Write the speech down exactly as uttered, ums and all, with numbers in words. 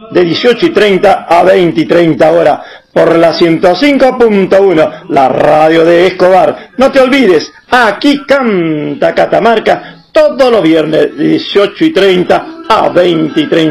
de dieciocho y treinta a veinte y treinta horas, por la ciento cinco punto uno, la radio de Escobar. No te olvides, aquí canta Catamarca todos los viernes de dieciocho y treinta a veinte y treinta.